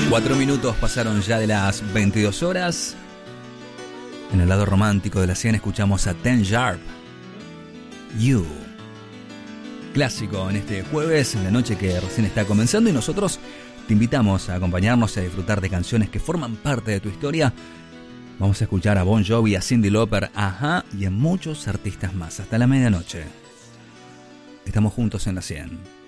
4 minutos pasaron ya de las 22 horas. En el lado romántico de la 100 escuchamos a Ten Sharp, You. Clásico en este jueves, en la noche que recién está comenzando, y nosotros te invitamos a acompañarnos y a disfrutar de canciones que forman parte de tu historia. Vamos a escuchar a Bon Jovi, a Cyndi Lauper, a A.H.A. y a muchos artistas más. Hasta la medianoche. Estamos juntos en la 100.